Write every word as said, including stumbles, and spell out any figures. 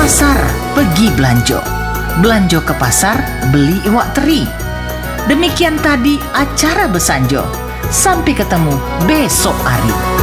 pasar pergi belanjo. Belanjo ke pasar beli iwak teri. Demikian tadi acara Besanjo. Sampai ketemu besok hari.